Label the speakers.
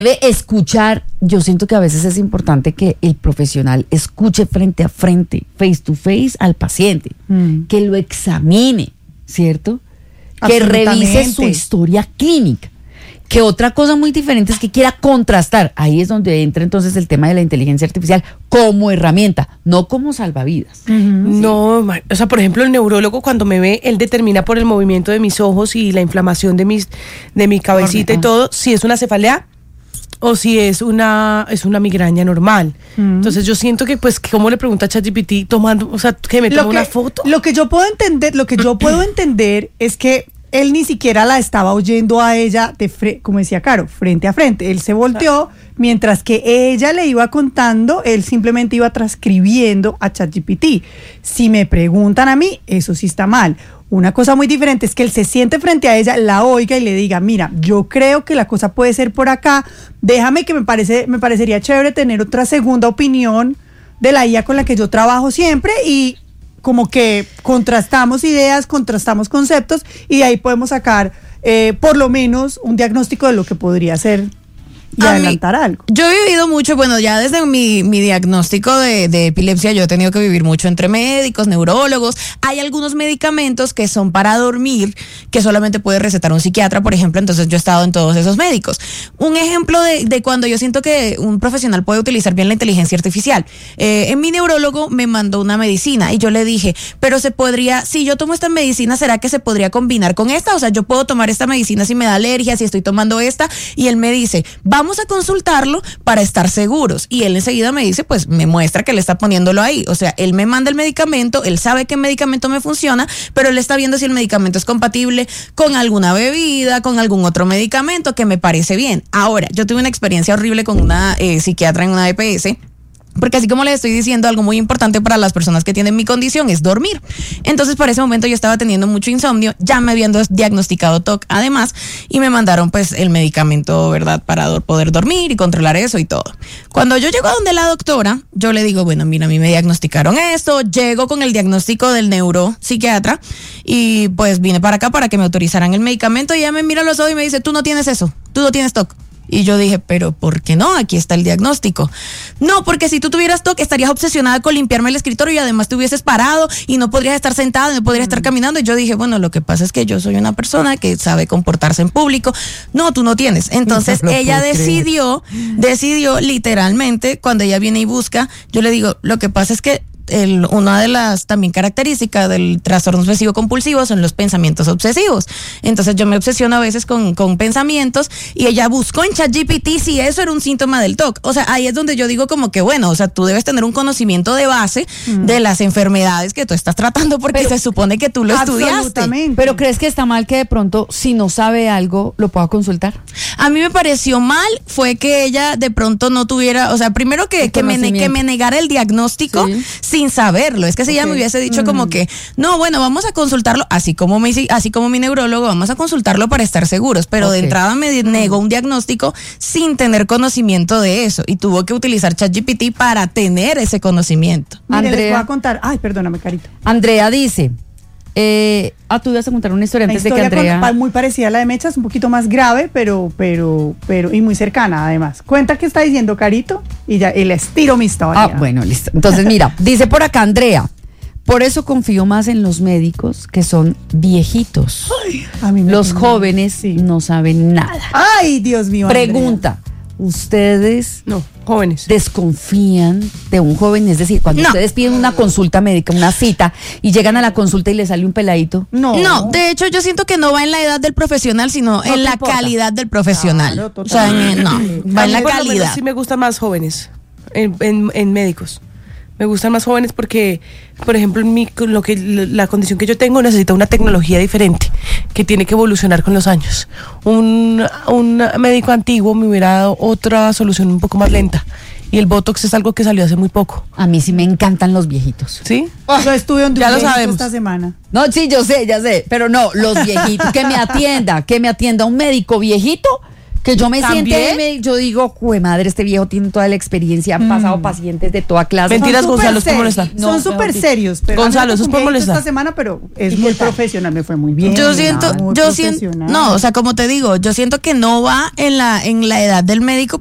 Speaker 1: debe escuchar. Yo siento que a veces es importante que el profesional escuche frente a frente, face to face al paciente, que lo examine, ¿cierto? Que revise su historia clínica. Que otra cosa muy diferente es que quiera contrastar. Ahí es donde entra entonces el tema de la inteligencia artificial como herramienta, no como salvavidas.
Speaker 2: No, o sea, por ejemplo, el neurólogo cuando me ve, él determina por el movimiento de mis ojos y la inflamación de mi cabecita y todo, si es una cefalea o si es una migraña normal. Entonces yo siento que, pues, ¿cómo le pregunta a ChatGPT tomando, o sea, que me toma una foto?
Speaker 3: Lo que yo puedo entender es que él ni siquiera la estaba oyendo a ella, como decía Caro, frente a frente. Él se volteó, mientras que ella le iba contando, él simplemente iba transcribiendo a ChatGPT. Si me preguntan a mí, eso sí está mal. Una cosa muy diferente es que él se siente frente a ella, la oiga y le diga, mira, yo creo que la cosa puede ser por acá, déjame que me parecería chévere tener otra segunda opinión de la IA con la que yo trabajo siempre y como que contrastamos ideas, contrastamos conceptos y de ahí podemos sacar por lo menos un diagnóstico de lo que podría ser y adelantar algo.
Speaker 4: Yo he vivido mucho, bueno, ya desde mi diagnóstico de epilepsia yo he tenido que vivir mucho entre médicos, neurólogos. Hay algunos medicamentos que son para dormir que solamente puede recetar un psiquiatra, por ejemplo, entonces yo he estado en todos esos médicos. Un ejemplo de cuando yo siento que un profesional puede utilizar bien la inteligencia artificial. En mi neurólogo me mandó una medicina y yo le dije, pero se podría, si yo tomo esta medicina, ¿será que se podría combinar con esta? O sea, yo puedo tomar esta medicina si me da alergia, si estoy tomando esta, y él me dice, vamos a consultarlo para estar seguros. Y él enseguida me dice, pues me muestra que él está poniéndolo ahí. O sea, él me manda el medicamento, él sabe qué medicamento me funciona, pero él está viendo si el medicamento es compatible con alguna bebida, con algún otro medicamento, que me parece bien. Ahora, yo tuve una experiencia horrible con una psiquiatra en una EPS. Porque así como les estoy diciendo, algo muy importante para las personas que tienen mi condición es dormir. Entonces, para ese momento yo estaba teniendo mucho insomnio, ya me habían diagnosticado TOC además, y me mandaron pues el medicamento, ¿verdad?, para poder dormir y controlar eso y todo. Cuando yo llego a donde la doctora, yo le digo, bueno, mira, a mí me diagnosticaron esto, llego con el diagnóstico del neuropsiquiatra y pues vine para acá para que me autorizaran el medicamento y ella me mira a los ojos y me dice, tú no tienes eso, tú no tienes TOC. Y yo dije, pero ¿por qué no? Aquí está el diagnóstico. No, porque si tú tuvieras TOC estarías obsesionada con limpiarme el escritorio y además te hubieses parado y no podrías estar sentada, no podrías estar caminando. Y yo dije, bueno, lo que pasa es que yo soy una persona que sabe comportarse en público. No, tú no tienes. Entonces ella decidió literalmente, cuando ella viene y busca, yo le digo, lo que pasa es que una de las también características del trastorno obsesivo compulsivo son los pensamientos obsesivos. Entonces yo me obsesiono a veces con pensamientos y ella buscó en ChatGPT si eso era un síntoma del TOC. O sea, ahí es donde yo digo como que bueno, o sea, tú debes tener un conocimiento de base de las enfermedades que tú estás tratando porque se supone que tú lo estudiaste.
Speaker 1: Pero ¿crees que está mal que de pronto si no sabe algo lo pueda consultar?
Speaker 4: A mí me pareció mal fue que ella de pronto no tuviera, o sea, primero que me negara el diagnóstico sin saberlo. Es que si ella me hubiese dicho como que, no, bueno, vamos a consultarlo, así como mi neurólogo, vamos a consultarlo para estar seguros, pero de entrada me negó un diagnóstico sin tener conocimiento de eso y tuvo que utilizar ChatGPT para tener ese conocimiento.
Speaker 3: Mire, les voy a contar, ay, perdóname, Carito.
Speaker 1: Andrea dice, tú ibas a contar una historia antes de que Andrea...
Speaker 3: muy parecida a la de Mechas, un poquito más grave, pero y muy cercana además. Cuenta qué está diciendo Carito y les tiro mi historia.
Speaker 1: Bueno, listo. Entonces mira, dice por acá Andrea, por eso confío más en los médicos que son viejitos.
Speaker 3: Ay, a mí
Speaker 1: los jóvenes no saben nada.
Speaker 3: Ay, Dios mío.
Speaker 1: Pregunta, ¿ustedes
Speaker 2: jóvenes
Speaker 1: desconfían de un joven? Es decir, cuando ustedes piden una consulta médica, una cita, y llegan a la consulta y le sale un peladito.
Speaker 4: No, de hecho yo siento que no va en la edad del profesional, sino en la calidad del profesional.
Speaker 3: Claro,
Speaker 4: o sea, va en la calidad.
Speaker 2: Sí me gustan más jóvenes en médicos. Me gustan más jóvenes porque, por ejemplo, la condición que yo tengo necesita una tecnología diferente que tiene que evolucionar con los años. Un médico antiguo me hubiera dado otra solución un poco más lenta. Y el Botox es algo que salió hace muy poco.
Speaker 1: A mí sí me encantan los viejitos.
Speaker 2: ¿Sí?
Speaker 3: Yo estuve donde
Speaker 2: ya lo sabemos
Speaker 3: esta semana.
Speaker 1: No, sí, yo sé, ya sé. Pero no, los viejitos, que me atienda un médico viejito Que yo me
Speaker 2: ¿También?
Speaker 1: siente, yo digo, jue madre, este viejo tiene toda la experiencia, han pasado pacientes de toda clase.
Speaker 2: Mentiras,
Speaker 3: Son
Speaker 2: Gonzalo,
Speaker 3: súper
Speaker 2: ¿cómo está?
Speaker 3: serios,
Speaker 1: No,
Speaker 3: son
Speaker 1: mejor
Speaker 3: súper
Speaker 1: dicho.
Speaker 3: serios. Pero
Speaker 2: Gonzalo, eso es por
Speaker 3: un médico
Speaker 2: molestar.
Speaker 3: esta semana, pero es
Speaker 1: ¿Y
Speaker 3: muy
Speaker 1: qué tal?
Speaker 3: profesional, me fue muy bien.
Speaker 4: Yo siento,
Speaker 3: muy
Speaker 4: yo siento,
Speaker 3: profesional.
Speaker 4: no, o sea, como te digo, yo siento que no va en la edad del médico,